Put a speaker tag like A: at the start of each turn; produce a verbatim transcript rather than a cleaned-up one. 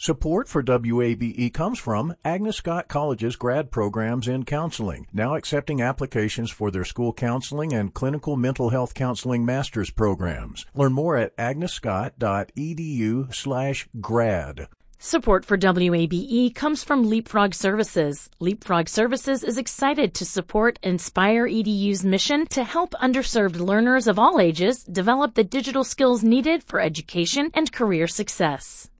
A: Support for W A B E comes from Agnes Scott College's grad programs in counseling, now accepting applications for their school counseling and clinical mental health counseling master's programs. Learn more at agnescott.edu slash grad.
B: Support for W A B E comes from Leapfrog Services. Leapfrog Services is excited to support Inspire E D U's mission to help underserved learners of all ages develop the digital skills needed for education and career success.